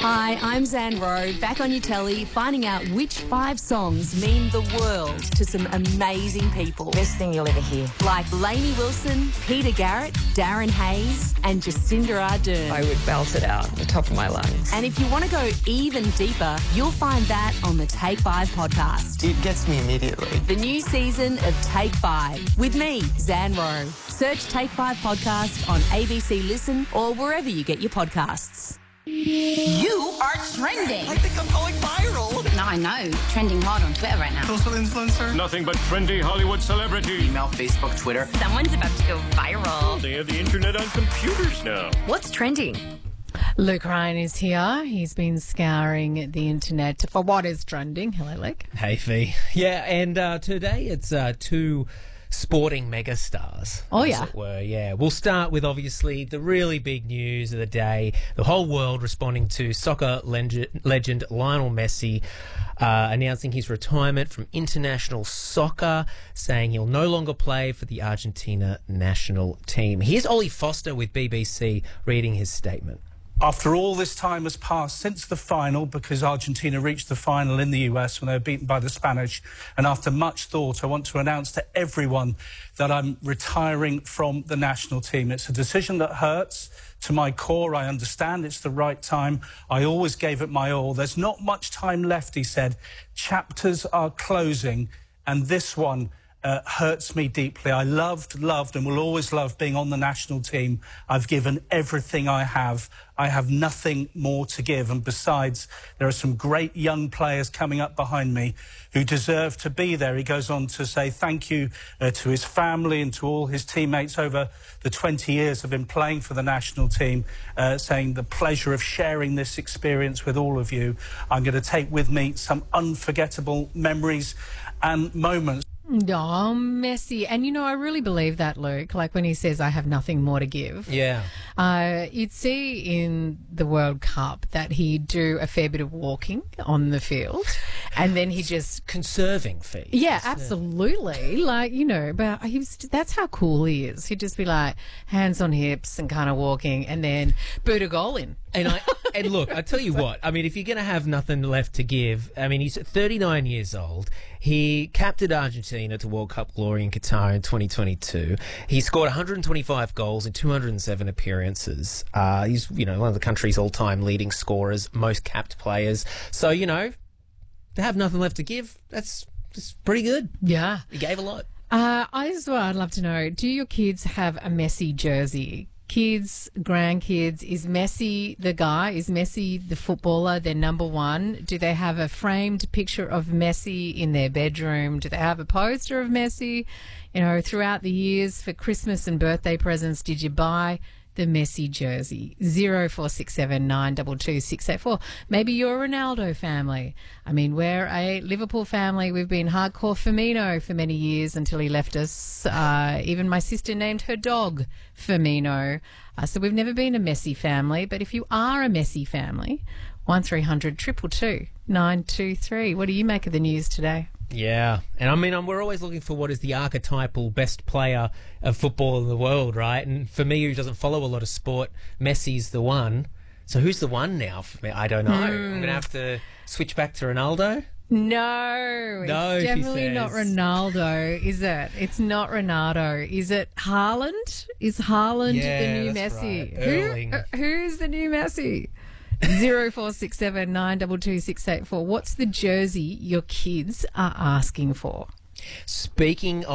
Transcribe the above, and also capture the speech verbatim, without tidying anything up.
Hi, I'm Zan Rowe, back on your telly, finding out which five songs mean the world to some amazing people. Best thing you'll ever hear. Like Lainey Wilson, Peter Garrett, Darren Hayes, and Jacinda Ardern. I would belt it out at the top of my lungs. And if you want to go even deeper, you'll find that on the Take Five podcast. It gets me immediately. The new season of Take Five with me, Zan Rowe. Search Take Five podcast on A B C Listen or wherever you get your podcasts. You are trending. I think I'm going viral. No, I know. Trending hard on Twitter right now. Social influencer. Nothing but trendy Hollywood celebrity. Email, Facebook, Twitter. Someone's about to go viral. They have the internet on computers now. What's trending? Luke Ryan is here. He's been scouring the internet for what is trending. Hello, Luke. Hey, Fee. Yeah, and uh, today it's uh, two sporting megastars. Oh, as yeah. it were. Yeah. We'll start with, obviously, the really big news of the day. The whole world responding to soccer legend, legend Lionel Messi uh, announcing his retirement from international soccer, saying he'll no longer play for the Argentina national team. Here's Ollie Foster with B B C reading his statement. After all this time has passed since the final, because Argentina reached the final in the U S when they were beaten by the Spanish, and after much thought, I want to announce to everyone that I'm retiring from the national team. It's a decision that hurts to my core. I understand it's the right time. I always gave it my all. There's not much time left, he said. Chapters are closing, and this one Uh, hurts me deeply. I loved, loved and will always love being on the national team. I've given everything I have. I have nothing more to give. And besides, there are some great young players coming up behind me who deserve to be there. He goes on to say thank you uh, to his family and to all his teammates over the twenty years of him playing for the national team, uh, saying the pleasure of sharing this experience with all of you. I'm going to take with me some unforgettable memories and moments. Oh, Messi. And, you know, I really believe that, Luke, like when he says, I have nothing more to give. Yeah. Uh, you'd see in the World Cup that he'd do a fair bit of walking on the field and then he just... Conserving, Fee. Yeah, absolutely. Like, you know, but he was, that's how cool he is. He'd just be like hands on hips and kind of walking and then boot a goal in. And I and look, I tell you what, I mean, if you're going to have nothing left to give, I mean, he's thirty-nine years old. He captained Argentina to World Cup glory in Qatar in twenty twenty-two. He scored one hundred twenty-five goals in two hundred seven appearances. Uh, he's, you know, one of the country's all-time leading scorers, most capped players. So, you know, to have nothing left to give, that's just pretty good. Yeah. He gave a lot. Uh, I as well, I'd love to know, do your kids have a Messi jersey? Kids, grandkids, is Messi the guy? Is Messi the footballer, their number one? Do they have a framed picture of Messi in their bedroom? Do they have a poster of Messi? You know, throughout the years for Christmas and birthday presents, did you buy the Messi jersey? zero four six seven nine two two six eight four. Maybe you're a Ronaldo family. I mean, we're a Liverpool family. We've been hardcore Firmino for many years until he left us. Uh, even my sister named her dog Firmino. Uh, so we've never been a Messi family. But if you are a Messi family, one three hundred two two two nine two three. What do you make of the news today? Yeah, and I mean, um, we're always looking for what is the archetypal best player of football in the world, right? And for me, who doesn't follow a lot of sport, Messi's the one. So who's the one now for me? I don't know. Mm. I'm going to have to switch back to Ronaldo. No, No, it's she definitely not says. Ronaldo, is it? It's not Ronaldo. Is it Haaland? Is Haaland Yeah, the new that's Messi? right. Erling. Who, uh, who's the new Messi? Zero four six seven nine double two six eight four. What's the jersey your kids are asking for? Speaking